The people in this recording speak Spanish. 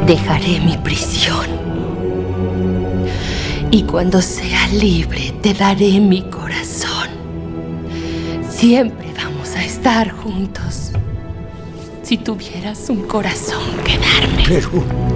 Dejaré mi prisión. Y cuando sea libre, te daré mi corazón. Siempre vamos a estar juntos. Si tuvieras un corazón que darme. Pero